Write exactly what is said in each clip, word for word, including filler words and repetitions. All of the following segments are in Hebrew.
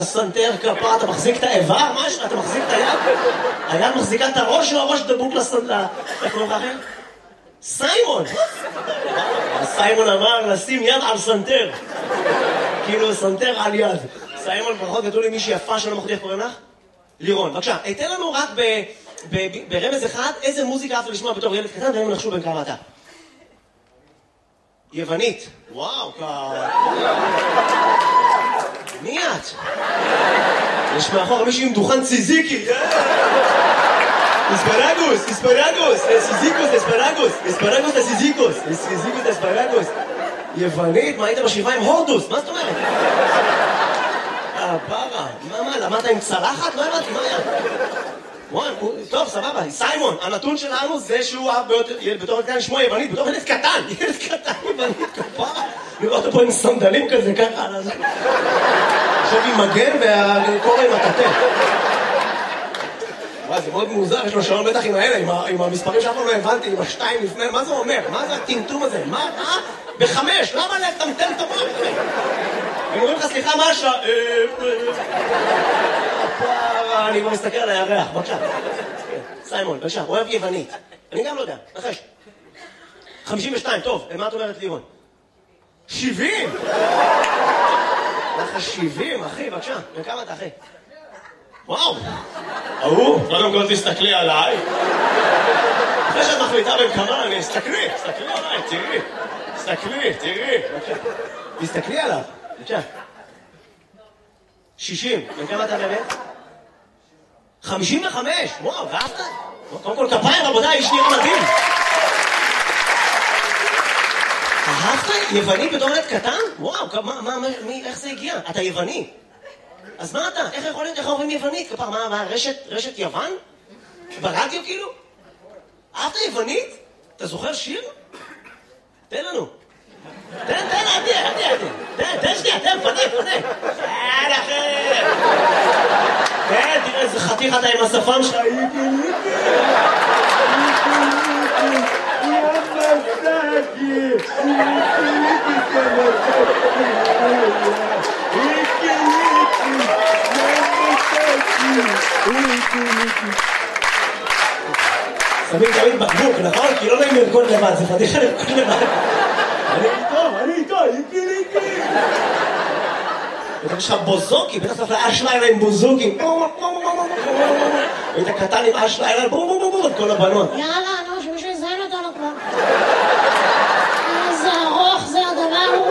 סנטר כפה, אתה מחזיק את האיבר? מה יש לך? אתה מחזיק את היד? היד מחזיקה את הראש או הראש דבוק לסנטר? איך קוראים לכם? סיימון! סיימון אמר לשים יד על סנטר. כאילו סנטר על יד. סיימון, ברכות גדול עם מישהי יפה שלא מחליט, קוראים לך? לירון, בבקשה, תן לנו רק ברמז אחד איזה מוזיקה אהבת לשמוע בתור ילד קטן, והם נחשו בין כמה אתה. יוונית. וואו, כ... מי את? יש מאחור מישהו עם דוכן ציזיקי. אספרגוס, אספרגוס, סיזיקוס, אספרגוס, אספרגוס לסיזיקוס, סיזיקוס אספרגוס. יוונית, מה היית בשבעה עם הורדוס? מה זאת אומרת? אה, פרה, מה, מה, למדת עם צלחת? לא הבנתי, מה היה? וואי, טוב, סבבה, סיימון, הנתון שלנו זה שהוא בתור ילד קטן לשמוע יוונית, בתור ילד קטן, ילד קטן יוונית, כפרה. לראות אותו פה עם סנדלים כזה, ככה, עכשיו עם מגן והקורא עם הטטה. וואי, זה מאוד מוזר, יש לו שעון בטח עם האלה, עם המספרים שאף פעם לא הבנתי, עם השתיים לפני, מה זה אומר? מה זה הטמטום הזה? מה? מה? בחמש, למה לטמטם את המוח? הם אומרים לך, סליחה, מה השעה? פרה, אני כבר מסתכל על הירח, בבקשה. סיימון, בבקשה, אוהב יוונית. אני גם לא יודע, נחש. חמישים ושתיים, טוב, מה את אומרת לירון? שבעים! לך שבעים, אחי, בבקשה. וכמה אתה, אחי? וואו! אהו, קודם כל תסתכלי עליי. אחרי שאת מחליטה בין כמה, אני אסתכלי, תסתכלי עליי, תראי. תסתכלי, תראי. בבקשה. תסתכלי עליו, בבקשה. שישים, וכמה אתה באמת? חמישים וחמש! וואו, ואהבת? קודם כל כפיים, רבותיי, איש נראה מדהים. אהבת? יווני בתור ילד קטן? וואו, מה, מה, מי, איך זה הגיע? אתה יווני. אז מה אתה? איך יכול להיות, איך אומרים יוונית? כפר, מה, מה, רשת, רשת יוון? ברדיו כאילו? אהבת יוונית? אתה זוכר שיר? תן לנו. תן, תן, עדי, עדי, עדי. תן, תן שנייה, תן, פנה, פנה. תן, אחי. תן, תראה איזה חתיך אתה עם השפם שלך. שמים תמיד בקבוק, נכון? כי לא נעים לרקוד לבד, זה פתיחה לרקוד לבד. אני איתו, אני איתו, איתי, איתי. יש לך בוזוקי, בטח צריך לאש לילה עם בוזוקים. היית קטן עם אש לילה, בום בום בום בום, את כל הבנות. יאללה, נו, שמישהו יזיין אותנו כבר. איזה ארוך זה הדבר.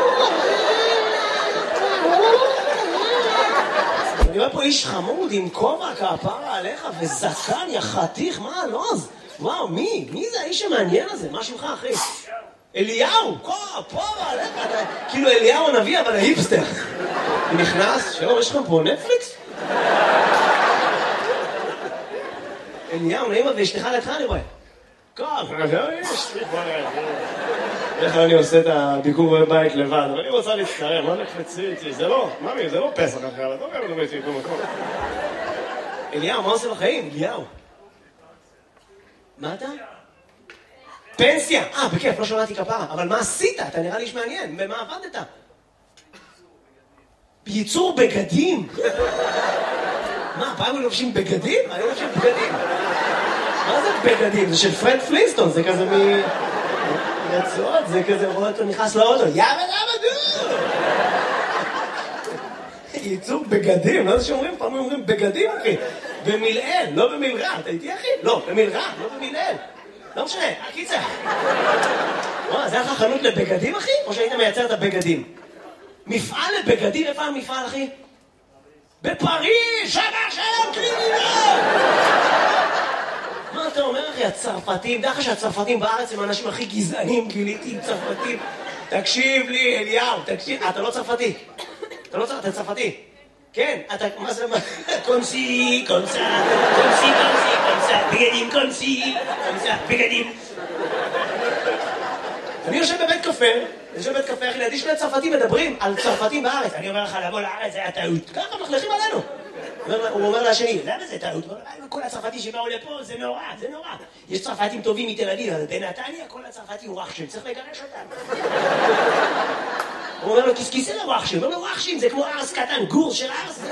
אני רואה פה איש חמוד עם כובע כפרה עליך וזקן יחתיך, מה הלוז? וואו, מי? מי זה האיש המעניין הזה? מה שמך, אחי? אליהו, כפרה עליך, כאילו אליהו הנביא, אבל ההיפסטר. הוא נכנס, שלום, יש לך פה נטפליקס? אליהו, נעימה ואשתך לידך, אני רואה. כפרה, יש לי כבר... איך אני עושה את הביקור בבית לבד, אבל אני רוצה להצטרם, מה נקפצי איתי? זה לא, ממי, זה לא פסח אחר, אתה אומר, אני לא במקום. אליהו, מה עושה בחיים? אליהו. מה אתה? פנסיה! אה, בכיף, לא שמעתי כפרה, אבל מה עשית? אתה נראה לי שמעניין, במה עבדת? בייצור בגדים? מה, פעם הם לובשים בגדים? אני לובשים בגדים. מה זה בגדים? זה של פרד פלינסטון, זה כזה מ... רצועות, זה כזה רואה אותו נכנס לאוטו, יאבא יאבא דו! ייצור בגדים, לא זה שאומרים, פעם אומרים בגדים, אחי. במילאל, לא במילרע, אתה איתי, אחי? לא, במילרע, לא במילאל. לא משנה, הקיצה. וואו, זה היה לך חנות לבגדים, אחי? או שהיית מייצר את הבגדים? מפעל לבגדים, איפה המפעל, אחי? בפריז, שמה שלום, קלינינה! מה אתה אומר, אחי? הצרפתים, דרך שהצרפתים בארץ הם האנשים הכי גזענים, גיליתי עם צרפתים. תקשיב לי, אליהו, תקשיב. אתה לא צרפתי. אתה לא צרפתי, אתה צרפתי. כן, אתה, מה זה, מה? קונסי, קונסה, קונסי, קונסי, קונסה, בגדים, קונסי, קונסה, בגדים. אני יושב בבית קפה, אני יושב בבית קפה, אחי, לידי שני צרפתים מדברים על צרפתים בארץ. אני אומר לך, לבוא לארץ, זה היה טעות. ככה מחלכים עלינו. הוא אומר לשני, למה זה טעות? כל הצרפתי שבאו לפה, זה נורא, זה נורא. יש צרפתים טובים מתל אביב, אבל בנתניה כל הצרפתי הוא רחשן, צריך לגרש אותם. הוא אומר לו, כיסא לוואחשים. הוא אומר לו, וואחשים זה כמו ארס קטן, גור של ארס.